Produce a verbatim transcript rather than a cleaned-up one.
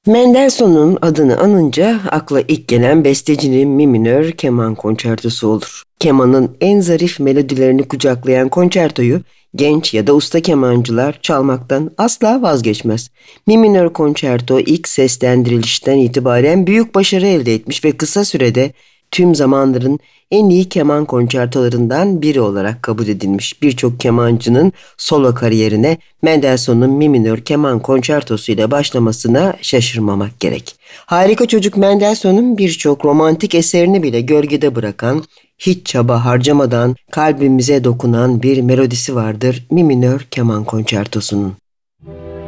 Mendelssohn'un adını anınca akla ilk gelen bestecinin mi minör keman konçertosu olur. Kemanın en zarif melodilerini kucaklayan konçertoyu genç ya da usta kemancılar çalmaktan asla vazgeçmez. Mi minör konçerto ilk seslendirilişten itibaren büyük başarı elde etmiş ve kısa sürede tüm zamanların en iyi keman konçertolarından biri olarak kabul edilmiş. Birçok kemancının solo kariyerine Mendelssohn'un Mi minör keman konçertosu ile başlamasına şaşırmamak gerek. Harika Çocuk Mendelssohn'un birçok romantik eserini bile gölgede bırakan, hiç çaba harcamadan kalbimize dokunan bir melodisi vardır Mi minör keman konçertosunun.